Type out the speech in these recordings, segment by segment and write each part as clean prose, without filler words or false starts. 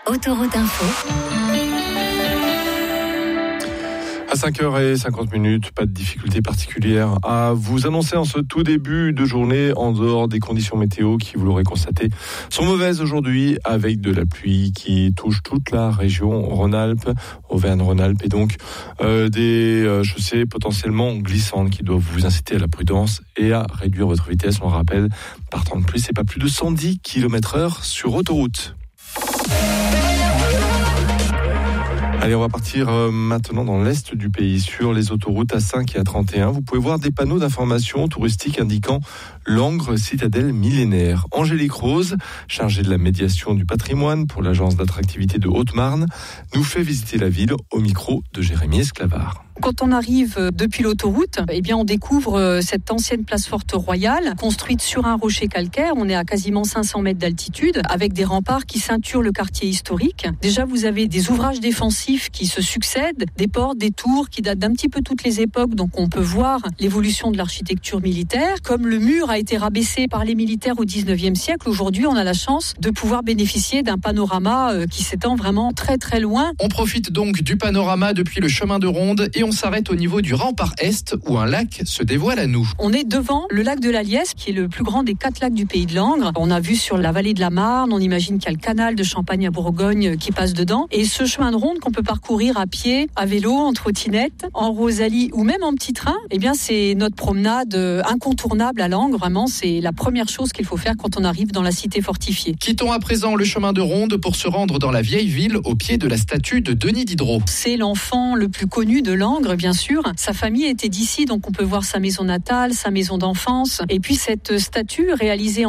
Autoroute Info. À 5h50, pas de difficulté particulière à vous annoncer en ce tout début de journée, en dehors des conditions météo qui, vous l'aurez constaté, sont mauvaises aujourd'hui, avec de la pluie qui touche toute la région Rhône-Alpes, Auvergne-Rhône-Alpes, et donc des chaussées potentiellement glissantes qui doivent vous inciter à la prudence et à réduire votre vitesse. On rappelle, par temps de pluie, c'est pas plus de 110 km/h sur autoroute. Allez, on va partir maintenant dans l'est du pays, sur les autoroutes A5 et A31. Vous pouvez voir des panneaux d'information touristique indiquant Langres, citadelle millénaire. Angélique Rose, chargée de la médiation du patrimoine pour l'agence d'attractivité de Haute-Marne, nous fait visiter la ville au micro de Jérémy Esclavard. Quand on arrive depuis l'autoroute, on découvre cette ancienne place forte royale, construite sur un rocher calcaire. On est à quasiment 500 mètres d'altitude, avec des remparts qui ceinturent le quartier historique. Déjà, vous avez des ouvrages défensifs qui se succèdent, des portes, des tours qui datent d'un petit peu toutes les époques. Donc on peut voir l'évolution de l'architecture militaire. Comme le mur a été rabaissé par les militaires au 19e siècle, aujourd'hui on a la chance de pouvoir bénéficier d'un panorama qui s'étend vraiment très très loin. On profite donc du panorama depuis le chemin de ronde et on s'arrête au niveau du rempart Est où un lac se dévoile à nous. On est devant le lac de la Liesse qui est le plus grand des 4 lacs du pays de Langres. On a vu sur la vallée de la Marne, on imagine qu'il y a le canal de Champagne à Bourgogne qui passe dedans. Et ce chemin de ronde qu'on peut parcourir à pied, à vélo, en trottinette, en Rosalie ou même en petit train, c'est notre promenade incontournable à Langres. Vraiment, c'est la première chose qu'il faut faire quand on arrive dans la cité fortifiée. Quittons à présent le chemin de ronde pour se rendre dans la vieille ville au pied de la statue de Denis Diderot. C'est l'enfant le plus connu de Langres, bien sûr. Sa famille était d'ici, donc on peut voir sa maison natale, sa maison d'enfance. Et puis cette statue, réalisée en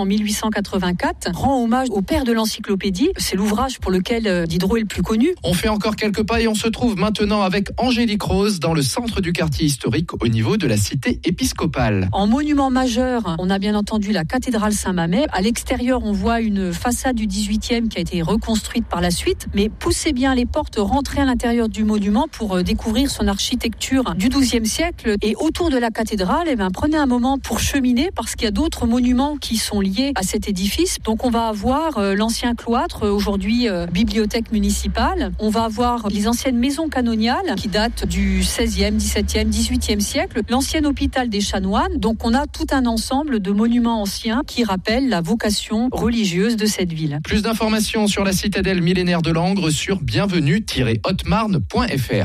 1884, rend hommage au père de l'encyclopédie. C'est l'ouvrage pour lequel Diderot est le plus connu. On fait encore quelques pas et on se trouve maintenant avec Angélique Rose dans le centre du quartier historique au niveau de la cité épiscopale. En monument majeur, on a bien entendu la cathédrale Saint-Mamet. À l'extérieur, on voit une façade du 18e qui a été reconstruite par la suite. Mais poussez bien les portes, rentrez à l'intérieur du monument pour découvrir son architecture du XIIe siècle. Et autour de la cathédrale, prenez un moment pour cheminer parce qu'il y a d'autres monuments qui sont liés à cet édifice. Donc on va avoir l'ancien cloître, aujourd'hui bibliothèque municipale. On va avoir les anciennes maisons canoniales qui datent du 16e, 17e, 18e siècle. L'ancien hôpital des chanoines. Donc on a tout un ensemble de monuments anciens qui rappellent la vocation religieuse de cette ville. Plus d'informations sur la citadelle millénaire de Langres sur bienvenue-haute-marne.fr.